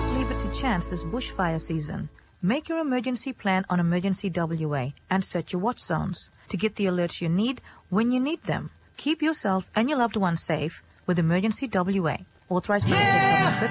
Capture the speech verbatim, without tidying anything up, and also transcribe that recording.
Don't leave it to chance this bushfire season. Make your emergency plan on Emergency W A and set your watch zones to get the alerts you need when you need them. Keep yourself and your loved ones safe with Emergency W A. Authorized by the State Government,